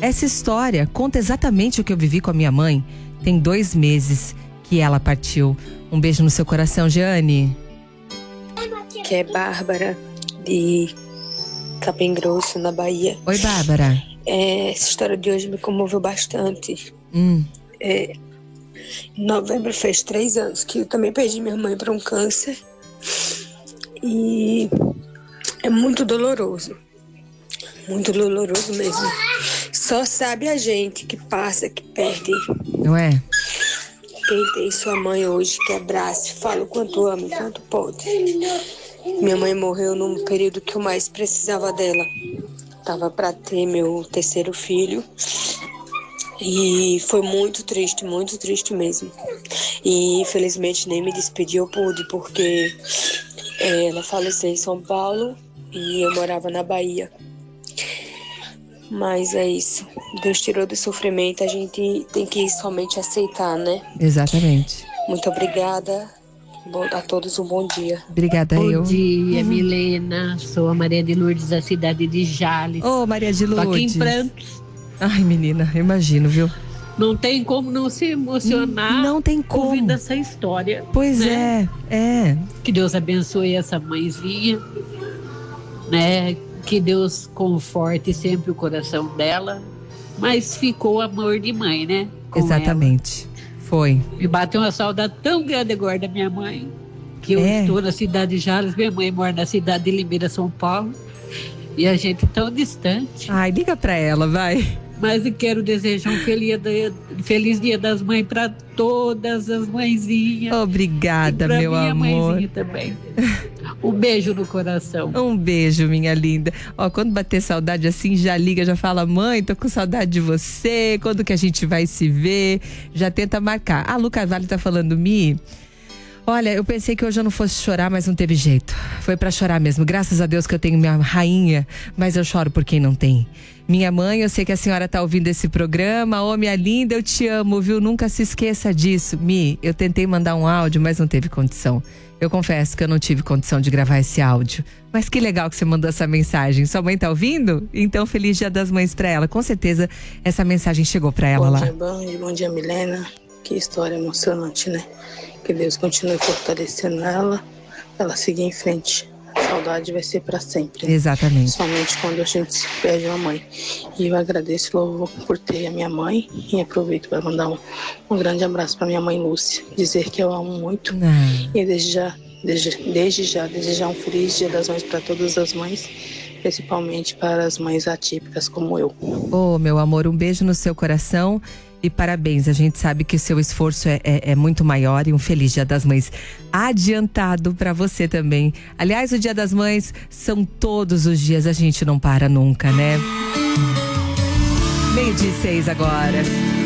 Essa história conta exatamente o que eu vivi com a minha mãe. Tem 2 meses que ela partiu. Um beijo no seu coração, Jeane. Que é Bárbara, de Capim Grosso, na Bahia. Oi, Bárbara. Essa história de hoje me comoveu bastante. Em novembro fez 3 anos que eu também perdi minha mãe para um câncer. E é muito doloroso mesmo. Só sabe a gente que passa, que perde. Não é? Quem tem sua mãe hoje, que abrace, fala o quanto ama, o quanto pode. Minha mãe morreu num período que eu mais precisava dela. Tava para ter meu 3º filho. E foi muito triste mesmo. E infelizmente nem me despedir eu pude, porque ela faleceu em São Paulo e eu morava na Bahia. Mas é isso. Deus tirou do sofrimento, a gente tem que somente aceitar, né? Exatamente. Muito obrigada. A todos um bom dia. Obrigada, Bom dia, Milena. Sou a Maria de Lourdes, da cidade de Jales. Ô, Maria de Lourdes. Tô aqui em prantos. Ai, menina, imagino, viu? Não tem como não se emocionar. Não tem como. Ouvindo essa história. Pois né? é. Que Deus abençoe essa mãezinha, né? Que Deus conforte sempre o coração dela. Mas ficou amor de mãe, né? Exatamente. Ela. Foi. Me bateu uma saudade tão grande agora da minha mãe. Que eu estou na cidade de Jales, minha mãe mora na cidade de Limeira, São Paulo. E a gente tão distante. Ai, liga pra ela, vai. Mas eu quero desejar um feliz Dia das Mães para todas as mãezinhas. Obrigada, meu amor. E pra minha mãezinha também. Um beijo no coração. Um beijo, minha linda. Ó, quando bater saudade assim, já liga, já fala: mãe, tô com saudade de você. Quando que a gente vai se ver? Já tenta marcar. A Lu Carvalho tá falando: Mi, olha, eu pensei que hoje eu não fosse chorar, mas não teve jeito. Foi pra chorar mesmo. Graças a Deus que eu tenho minha rainha, mas eu choro por quem não tem. Minha mãe, eu sei que a senhora tá ouvindo esse programa. Ô, minha linda, eu te amo, viu? Nunca se esqueça disso. Mi, eu tentei mandar um áudio, mas não teve condição. Eu confesso que eu não tive condição de gravar esse áudio. Mas que legal que você mandou essa mensagem. Sua mãe tá ouvindo? Então, feliz Dia das Mães pra ela. Com certeza, essa mensagem chegou pra ela lá. Bom dia, Milena. Que história emocionante, né? Que Deus continue fortalecendo ela seguir em frente. A saudade vai ser para sempre. Exatamente. Somente quando a gente perde uma mãe. E eu agradeço, louvo, por ter a minha mãe. E aproveito para mandar um grande abraço para minha mãe Lúcia. Dizer que eu amo muito. E desde já desejar um feliz Dia das Mães para todas as mães. Principalmente para as mães atípicas como eu. Ô, meu amor, um beijo no seu coração. E parabéns, a gente sabe que o seu esforço é muito maior, e um feliz Dia das Mães adiantado pra você também. Aliás, o Dia das Mães são todos os dias, a gente não para nunca, né? 12:06 agora.